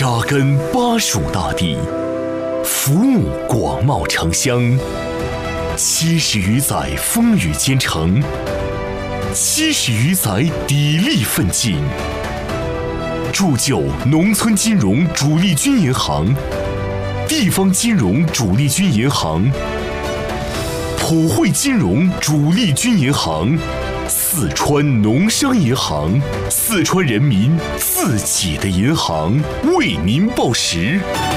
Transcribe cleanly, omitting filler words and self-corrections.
扎根巴蜀大地，服务广袤城乡，70余载风雨兼程，70余载砥砺奋进，铸就农村金融主力军银行、地方金融主力军银行、普惠金融主力军银行、四川农商银行，四川人民自己的银行，为民报时。